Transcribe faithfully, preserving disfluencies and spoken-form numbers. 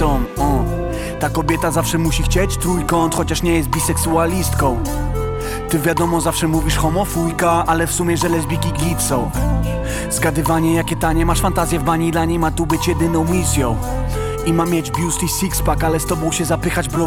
robotnicą. uh. Ta kobieta zawsze musi chcieć trójkąt, chociaż nie jest biseksualistką. Ty wiadomo zawsze mówisz homofujka, ale w sumie, że lesbijki git są. Zgadywanie jakie tanie, masz fantazję w bani, dla niej ma tu być jedyną misją. I ma mieć biust i sixpack, ale z tobą się zapychać bro